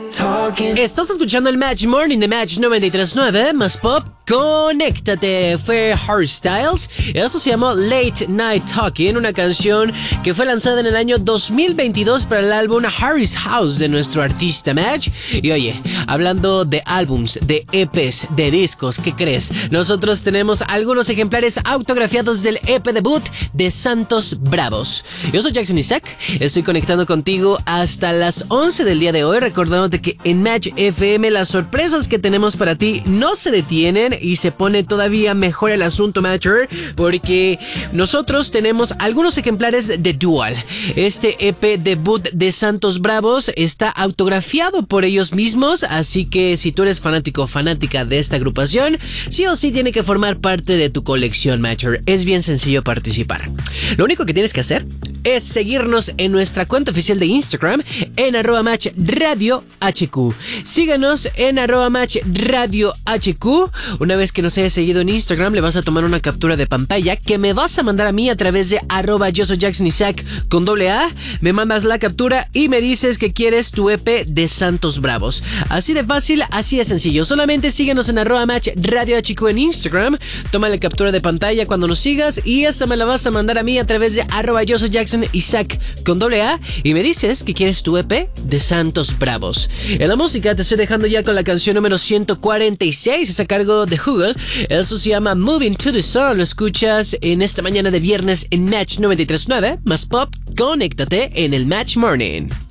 Estás escuchando el Match Morning de Match 93.9 más Pop. Conéctate, fue Harry Styles. Esto se llamó Late Night Talking, una canción que fue lanzada en el año 2022 para el álbum Harry's House de nuestro artista Match. Y oye, hablando de álbums, de EPs, de discos, ¿qué crees? Nosotros tenemos algunos ejemplares autografiados del EP debut de Santos Bravos. Yo soy Jackson Isaac, estoy conectando contigo hasta las 11 del día de hoy, recordándote que en Match FM las sorpresas que tenemos para ti no se detienen y se pone todavía mejor el asunto, Matcher, porque nosotros tenemos algunos ejemplares de Dual. Este EP debut de Santos Bravos está autografiado por ellos mismos, así que si tú eres fanático o fanática de esta agrupación, sí o sí tiene que formar parte de tu colección, Matcher. Es bien sencillo participar. Lo único que tienes que hacer es seguirnos en nuestra cuenta oficial de Instagram en @matchradiohq. Síganos en @matchradiohq. Una vez que nos hayas seguido en Instagram, le vas a tomar una captura de pantalla que me vas a mandar a mí a través de @yo soy Jackson Isaac con AA. Me mandas la captura y me dices que quieres tu EP de Santos Bravos. Así de fácil, así de sencillo. Solamente síguenos en @matchradiohq en Instagram. Toma la captura de pantalla cuando nos sigas y esa me la vas a mandar a mí a través de @yo soy Jackson Isaac con AA y me dices que quieres tu EP de Santos Bravos. En la música te estoy dejando ya con la canción número 146, es a cargo de Google. Eso se llama Moving to the Sun. Lo escuchas en esta mañana de viernes en Match 93.9 más Pop. Conéctate en el Match Morning.